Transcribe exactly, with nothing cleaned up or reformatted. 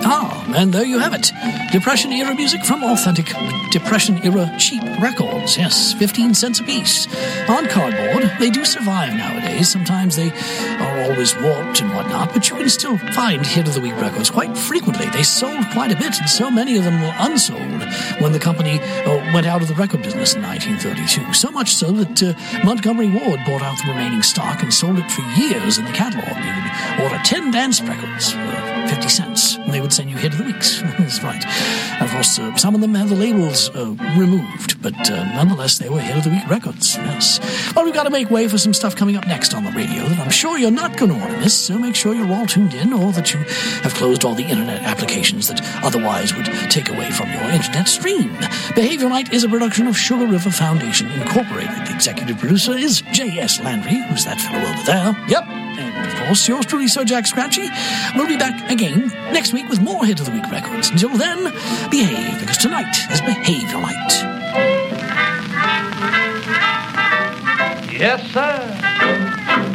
Ah, and there you have it. Depression-era music from authentic Depression-era cheap records. Yes, fifteen cents a piece. On cardboard, they do survive nowadays. Sometimes they are always warped and whatnot, but you can still find hit-of-the-week records quite frequently. They sold quite a bit, and so many of them were unsold when the company uh, went out of the record business in nineteen thirty-two. So much so that uh, Montgomery Ward bought out the remaining stock and sold it for years in the catalog. You would order ten dance records for fifty cents, and they would send you hit of the weeks. That's right. Of course, uh, some of them had the labels uh, removed, but uh, nonetheless, they were hit of the week records. Yes. Well, we've got to make way for some stuff coming up next on the radio that I'm sure you're not going to want to miss, so make sure you're all tuned in, or that you have closed all the internet applications that otherwise would take away from your internet stream. Behavior Night is a production of Sugar River Foundation Incorporated. The executive producer is J S Landry, who's that fellow over there. Yep. And, of course, yours truly, Sir Jack Scratchy. We'll be back again next week with more Hit of the Week records. Until then, behave, because tonight is Behavior Night. Yes, sir.